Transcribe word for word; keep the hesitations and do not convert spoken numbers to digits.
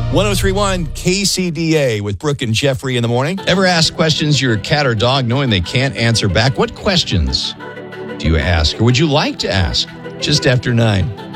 one oh three point one K C D A with Brooke and Jeffrey in the morning. Ever ask questions your cat or dog knowing they can't answer back? What questions do you ask or would you like to ask? Just after nine.